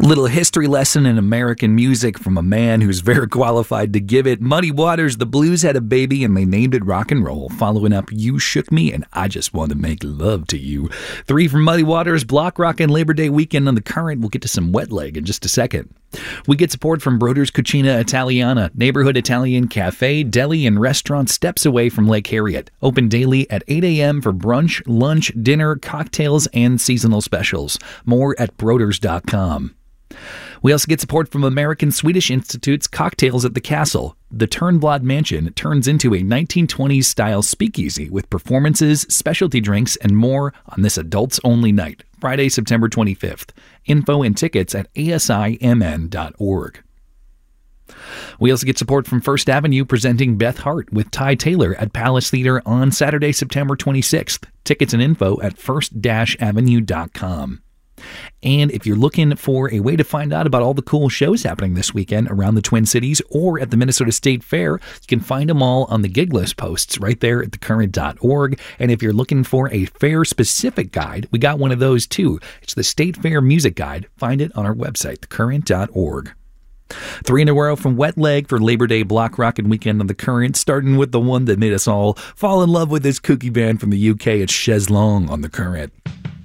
Little history lesson in American music from a man who's very qualified to give it. Muddy Waters, the blues had a baby and they named it rock and roll. Following up, You Shook Me and I Just Want to Make Love to You. 3 from Muddy Waters, Block Rock and Labor Day weekend on the Current. We'll get to some Wet Leg in just a second. We get support from Broder's Cucina Italiana, neighborhood Italian cafe, deli, and restaurant steps away from Lake Harriet. Open daily at 8 a.m. for brunch, lunch, dinner, cocktails, and seasonal specials. More at Broders.com. We also get support from American Swedish Institute's Cocktails at the Castle. The Turnblad Mansion turns into a 1920s style speakeasy with performances, specialty drinks, and more on this adults-only night, Friday, September 25th. Info and tickets at asimn.org. We also get support from First Avenue presenting Beth Hart with Ty Taylor at Palace Theater on Saturday, September 26th. Tickets and info at first-avenue.com. And if you're looking for a way to find out about all the cool shows happening this weekend around the Twin Cities or at the Minnesota State Fair, you can find them all on the gig list posts right there at thecurrent.org. And if you're looking for a fair-specific guide, we got one of those too. It's the State Fair Music Guide. Find it on our website, thecurrent.org. 3 in a row from Wet Leg for Labor Day Block Rock and Weekend on the Current, starting with the one that made us all fall in love with this kooky band from the UK. It's Chaise Longue on the Current.